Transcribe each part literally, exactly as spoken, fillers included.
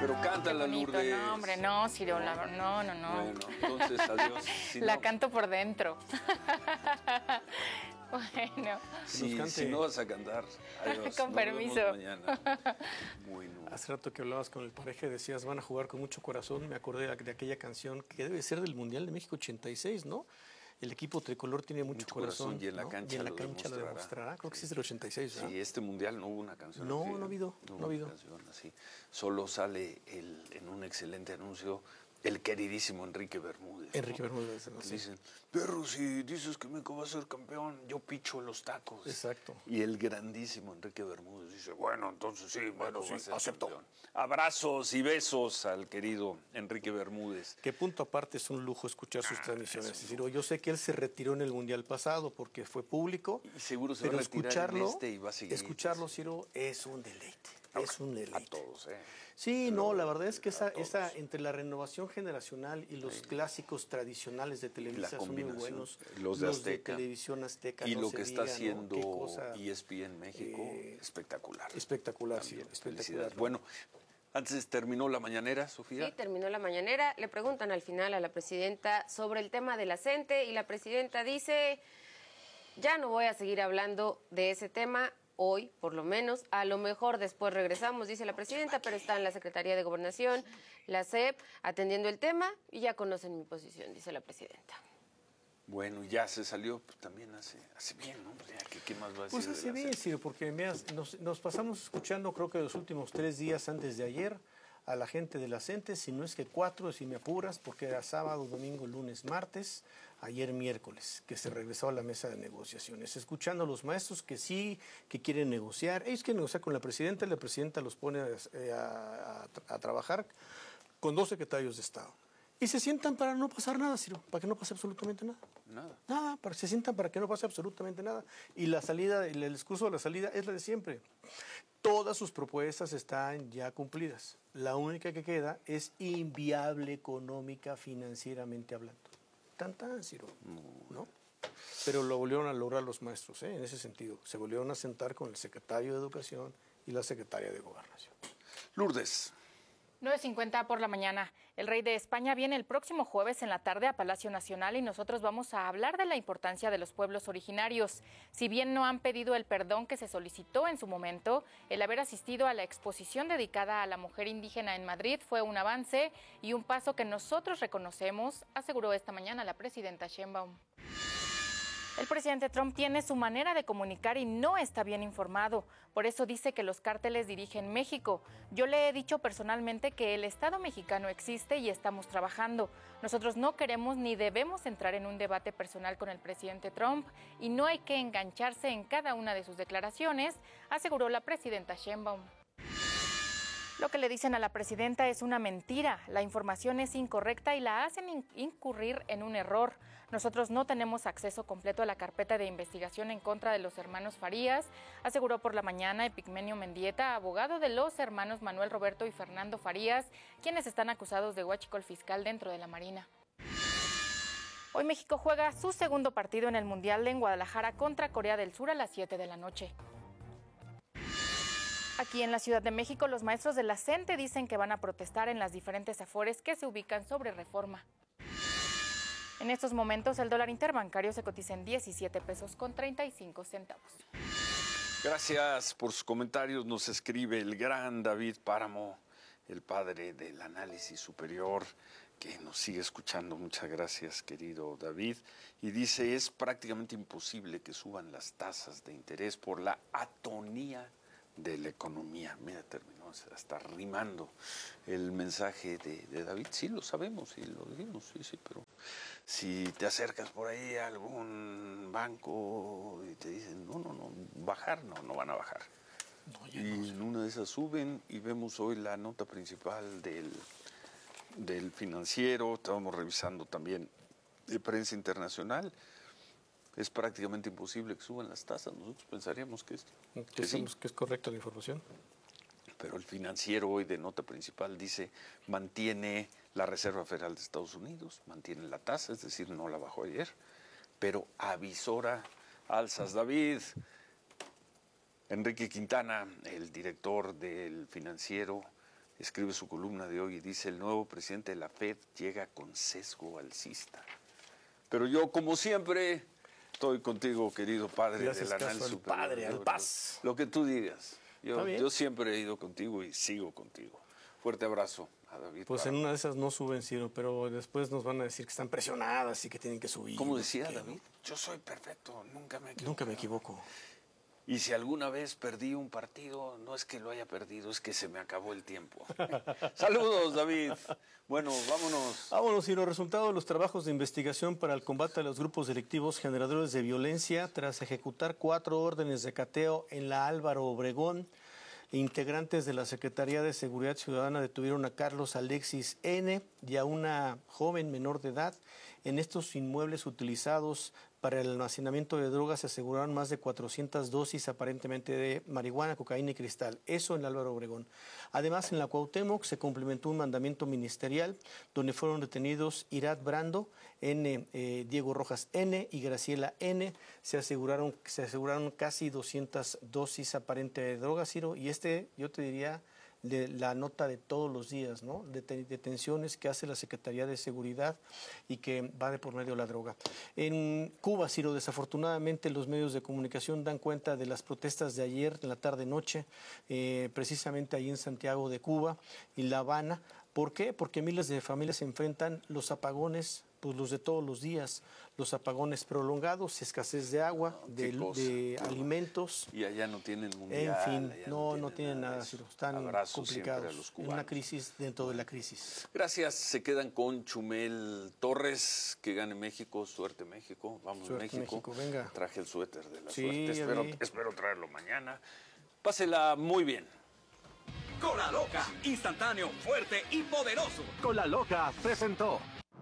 pero cántala, Lourdes. No, hombre, no, Ciro, no, la, no, no, no. Bueno, entonces, adiós. Si la no, canto por dentro. Bueno. Sí, si no vas a cantar, adiós. Con Nos permiso. vemos mañana. Bueno. Hace rato que hablabas con el pareja, decías, van a jugar con mucho corazón. Me acordé de aquella canción que debe ser del Mundial de México ochenta y seis, ¿no? El equipo tricolor tiene mucho, mucho corazón, corazón y en la ¿no? cancha, y en la lo, cancha demostrará. lo demostrará. Creo que sí es del ochenta y seis, ¿verdad? Sí, este Mundial no hubo una canción No, así, no ha habido, no, no ha habido. Canción así. Solo sale el, en un excelente anuncio el queridísimo Enrique Bermúdez. Enrique ¿no? Bermúdez. No, que sí. Dicen, perro, si dices que México va a ser campeón, yo picho los tacos. Exacto. Y el grandísimo Enrique Bermúdez dice, bueno, entonces sí, bueno, sí, sí acepto. Campeón. Abrazos y besos al querido Enrique Bermúdez. Que punto aparte es un lujo escuchar sus ah, transmisiones. Es decir, yo sé que él se retiró en el Mundial pasado porque fue público. Y seguro se pero va a retirar escucharlo, en este y va a seguir. Escucharlo, Ciro, es un deleite. Es un deleite. A todos, ¿eh? Sí, pero, no, la verdad es que esa, esa entre la renovación generacional y los sí. clásicos tradicionales de Televisa son muy buenos. Los de los Azteca. de Televisión Azteca. Y no lo que está diga, haciendo ¿no? cosa, E S P N México, eh, espectacular. Espectacular, También, sí, espectacular. ¿No? Bueno, antes terminó la mañanera, Sofía. Sí, terminó la mañanera. Le preguntan al final a la presidenta sobre el tema de la CENTE y la presidenta dice, ya no voy a seguir hablando de ese tema. Hoy, por lo menos, a lo mejor después regresamos, dice la presidenta, pero está en la Secretaría de Gobernación, la C E P, atendiendo el tema y ya conocen mi posición, dice la presidenta. Bueno, ya se salió, pues también hace, hace bien, ¿no? O sea, ¿qué, ¿qué más va a decir? Pues hace bien, sí, porque mira, nos, nos pasamos escuchando, creo que los últimos tres días antes de ayer, a la gente de la CENTE, si no es que cuatro, si me apuras, porque era sábado, domingo, lunes, martes, ayer miércoles, que se regresó a la mesa de negociaciones, escuchando a los maestros que sí, que quieren negociar. Ellos quieren negociar con la presidenta, y la presidenta los pone a, a, a, a trabajar con dos secretarios de Estado. Y se sientan para no pasar nada, Ciro, para que no pase absolutamente nada. Nada. Nada, para, se sientan para que no pase absolutamente nada. Y la salida, el, el discurso de la salida es la de siempre. Todas sus propuestas están ya cumplidas. La única que queda es inviable económica, financieramente hablando. Tan tan, Ciro, ¿no? Pero lo volvieron a lograr los maestros, ¿eh? En ese sentido. Se volvieron a sentar con el secretario de Educación y la secretaria de Gobernación. Lourdes. nueve cincuenta por la mañana. El rey de España viene el próximo jueves en la tarde a Palacio Nacional y nosotros vamos a hablar de la importancia de los pueblos originarios. Si bien no han pedido el perdón que se solicitó en su momento, el haber asistido a la exposición dedicada a la mujer indígena en Madrid fue un avance y un paso que nosotros reconocemos, aseguró esta mañana la presidenta Sheinbaum. El presidente Trump tiene su manera de comunicar y no está bien informado. Por eso dice que los cárteles dirigen México. Yo le he dicho personalmente que el Estado mexicano existe y estamos trabajando. Nosotros no queremos ni debemos entrar en un debate personal con el presidente Trump y no hay que engancharse en cada una de sus declaraciones, aseguró la presidenta Sheinbaum. Lo que le dicen a la presidenta es una mentira, la información es incorrecta y la hacen incurrir en un error. Nosotros no tenemos acceso completo a la carpeta de investigación en contra de los hermanos Farías, aseguró por la mañana Epigmenio Mendieta, abogado de los hermanos Manuel Roberto y Fernando Farías, quienes están acusados de huachicol fiscal dentro de la Marina. Hoy México juega su segundo partido en el Mundial en Guadalajara contra Corea del Sur a las siete de la noche. Aquí en la Ciudad de México, los maestros de la CENTE dicen que van a protestar en las diferentes afores que se ubican sobre Reforma. En estos momentos, el dólar interbancario se cotiza en diecisiete pesos con treinta y cinco centavos. Gracias por sus comentarios. Nos escribe el gran David Páramo, el padre del análisis superior, que nos sigue escuchando. Muchas gracias, querido David. Y dice, es prácticamente imposible que suban las tasas de interés por la atonía de la economía. Mira, terminó hasta rimando el mensaje de, de David. Sí, lo sabemos y lo dijimos, sí, sí, pero si te acercas por ahí a algún banco y te dicen, no, no, no, bajar, no, no van a bajar. No, y no, en una de esas suben y vemos hoy la nota principal del, del Financiero. Estábamos revisando también de prensa internacional. Es prácticamente imposible que suban las tasas. Nosotros pensaríamos que es, que, sí. que es correcta la información. Pero el Financiero hoy de nota principal dice, mantiene la Reserva Federal de Estados Unidos, mantiene la tasa, es decir, no la bajó ayer, pero avisora alzas. David, Enrique Quintana, el director del Financiero, escribe su columna de hoy y dice: el nuevo presidente de la Fed llega con sesgo alcista. Pero yo, como siempre, estoy contigo, querido padre del análisis superior. Padre, al paz. Lo que tú digas. Yo, yo siempre he ido contigo y sigo contigo. Fuerte abrazo a David. Pues Páramo. en una de esas no suben, Ciro, pero después nos van a decir que están presionadas y que tienen que subir. ¿Cómo decía que, David? Yo soy perfecto, nunca me equivoco. Nunca me equivoco. Y si alguna vez perdí un partido, no es que lo haya perdido, es que se me acabó el tiempo. Saludos, David. Bueno, vámonos. Vámonos, y los resultados de los trabajos de investigación para el combate a los grupos delictivos generadores de violencia tras ejecutar cuatro órdenes de cateo en la Álvaro Obregón. Integrantes de la Secretaría de Seguridad Ciudadana detuvieron a Carlos Alexis N. y a una joven menor de edad. En estos inmuebles utilizados para el almacenamiento de drogas se aseguraron más de cuatrocientas dosis aparentemente de marihuana, cocaína y cristal. Eso en Álvaro Obregón. Además, en la Cuauhtémoc se cumplimentó un mandamiento ministerial donde fueron detenidos Irat Brando N, eh, Diego Rojas N y Graciela N. Se aseguraron, se aseguraron casi doscientas dosis aparente de drogas, Ciro, y este, yo te diría, de la nota de todos los días, ¿no? De detenciones que hace la Secretaría de Seguridad y que va de por medio de la droga. En Cuba, Ciro, desafortunadamente los medios de comunicación dan cuenta de las protestas de ayer, en la tarde-noche, eh, precisamente ahí en Santiago de Cuba y La Habana. ¿Por qué? Porque miles de familias se enfrentan los apagones, pues los de todos los días, los apagones prolongados, escasez de agua, Oh, de, de alimentos. Y allá no tienen mundial. En fin, allá no, no no tienen nada, nada, Ciro. Están Abrazo complicados. a los en una crisis dentro de la crisis. Gracias. Se quedan con Chumel Torres. Que gane México. Suerte, México. Vamos, Suerte, México. México. Venga. Traje el suéter de la Sí, suerte. ya Espero, vi. espero traerlo mañana. Pásela muy bien. Cola Loca, instantáneo, fuerte y poderoso. Cola Loca presentó.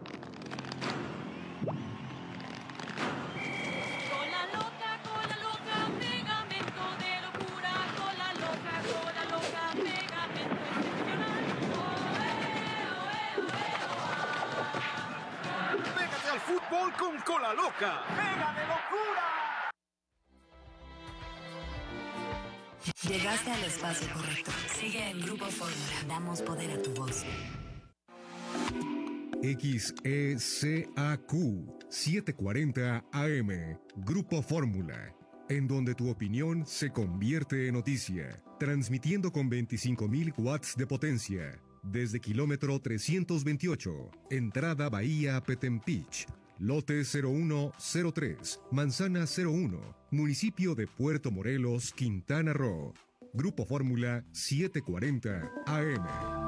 Cola loca, cola loca, pegamento de locura. Cola loca, cola loca, pegamento excepcional. Oe, oe, oe, oe. Pégate al fútbol con Cola Loca. ¡Pega de locura! Llegaste al espacio correcto. Sigue en Grupo Fórmula. Damos poder a tu voz. X E C A Q setecientos cuarenta A M, Grupo Fórmula, en donde tu opinión se convierte en noticia, transmitiendo con veinticinco mil watts de potencia, desde kilómetro trescientos veintiocho, entrada Bahía Petempich, lote cero uno cero tres, manzana cero uno, municipio de Puerto Morelos, Quintana Roo. Grupo Fórmula setecientos cuarenta A M.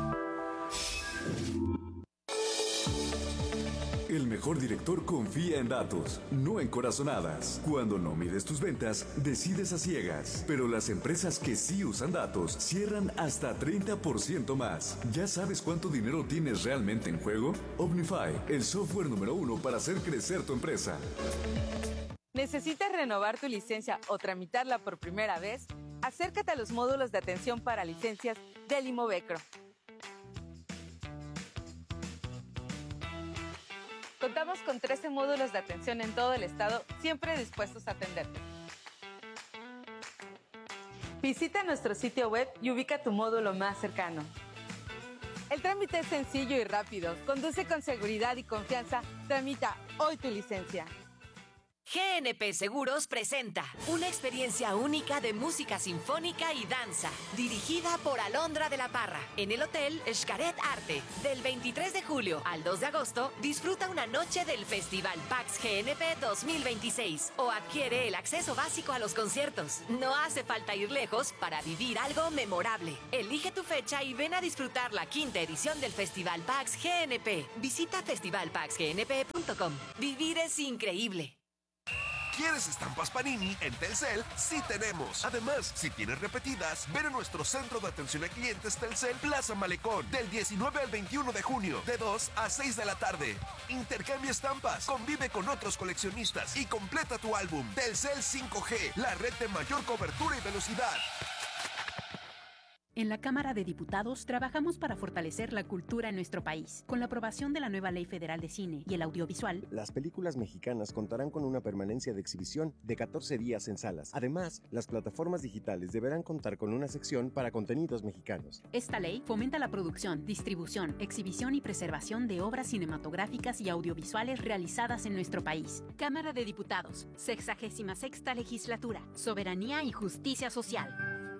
El mejor director confía en datos, no en corazonadas. Cuando no mides tus ventas, decides a ciegas. Pero las empresas que sí usan datos cierran hasta treinta por ciento más. ¿Ya sabes cuánto dinero tienes realmente en juego? Omnify, el software número uno para hacer crecer tu empresa. ¿Necesitas renovar tu licencia o tramitarla por primera vez? Acércate a los módulos de atención para licencias del Imovecro. Contamos con trece módulos de atención en todo el estado, siempre dispuestos a atenderte. Visita nuestro sitio web y ubica tu módulo más cercano. El trámite es sencillo y rápido. Conduce con seguridad y confianza. Tramita hoy tu licencia. G N P Seguros presenta una experiencia única de música sinfónica y danza, dirigida por Alondra de la Parra, en el Hotel Xcaret Arte. Del veintitrés de julio al dos de agosto, disfruta una noche del Festival Pax G N P dos mil veintiséis o adquiere el acceso básico a los conciertos. No hace falta ir lejos para vivir algo memorable. Elige tu fecha y ven a disfrutar la quinta edición del Festival Pax G N P. Visita festival pax g n p punto com. Vivir es increíble. ¿Quieres estampas Panini? En Telcel sí tenemos. Además, si tienes repetidas, ven a nuestro centro de atención a clientes Telcel Plaza Malecón del diecinueve al veintiuno de junio, de dos a seis de la tarde. Intercambia estampas, convive con otros coleccionistas y completa tu álbum. Telcel cinco G, la red de mayor cobertura y velocidad. En la Cámara de Diputados trabajamos para fortalecer la cultura en nuestro país. Con la aprobación de la nueva Ley Federal de Cine y el Audiovisual, las películas mexicanas contarán con una permanencia de exhibición de catorce días en salas. Además, las plataformas digitales deberán contar con una sección para contenidos mexicanos. Esta ley fomenta la producción, distribución, exhibición y preservación de obras cinematográficas y audiovisuales realizadas en nuestro país. Cámara de Diputados, sexagésima sexta legislatura, soberanía y justicia social.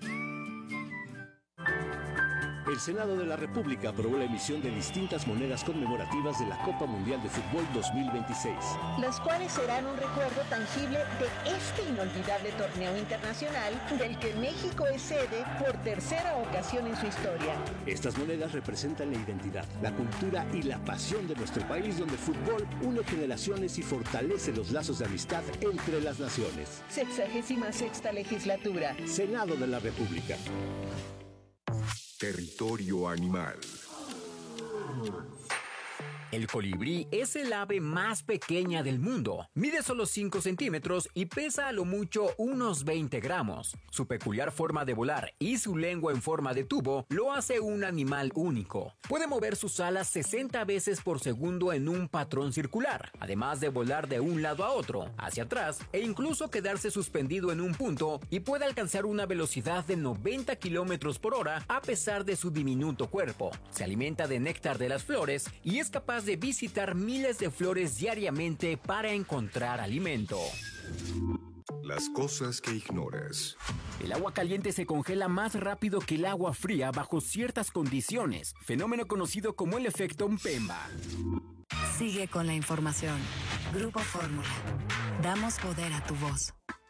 El Senado de la República aprobó la emisión de distintas monedas conmemorativas de la Copa Mundial de Fútbol dos mil veintiséis. Las cuales serán un recuerdo tangible de este inolvidable torneo internacional del que México es sede por tercera ocasión en su historia. Estas monedas representan la identidad, la cultura y la pasión de nuestro país, donde el fútbol une generaciones y fortalece los lazos de amistad entre las naciones. Sexagésima sexta legislatura. Senado de la República. Territorio animal. El colibrí es el ave más pequeña del mundo. Mide solo cinco centímetros y pesa a lo mucho unos veinte gramos. Su peculiar forma de volar y su lengua en forma de tubo lo hace un animal único. Puede mover sus alas sesenta veces por segundo en un patrón circular, además de volar de un lado a otro, hacia atrás e incluso quedarse suspendido en un punto, y puede alcanzar una velocidad de noventa kilómetros por hora a pesar de su diminuto cuerpo. Se alimenta de néctar de las flores y es capaz de visitar miles de flores diariamente para encontrar alimento. Las cosas que ignoras. El agua caliente se congela más rápido que el agua fría bajo ciertas condiciones, fenómeno conocido como el efecto Mpemba. Sigue con la información. Grupo Fórmula. Damos poder a tu voz.